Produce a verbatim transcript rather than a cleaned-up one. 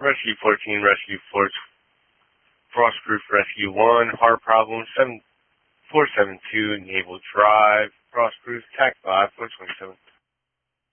Rescue fourteen, Rescue four, Frostproof Rescue one, Heart Problem, seven four seven two, Naval Drive, Frostproof, T A C five, four twenty-seven.